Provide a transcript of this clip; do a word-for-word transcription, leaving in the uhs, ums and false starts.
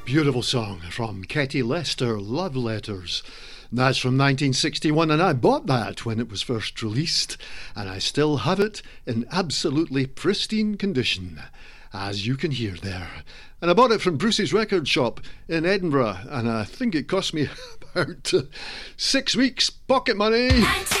Beautiful song from Ketty Lester, Love Letters. That's from nineteen sixty-one, and I bought that when it was first released, and I still have it in absolutely pristine condition, as you can hear there. And I bought it from Bruce's Record Shop in Edinburgh, and I think it cost me about uh, six weeks pocket money.